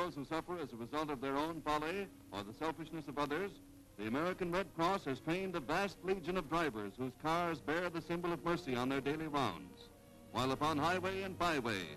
those who suffer as a result of their own folly or the selfishness of others, the American Red Cross has trained a vast legion of drivers whose cars bear the symbol of mercy on their daily rounds. While upon highway and byway,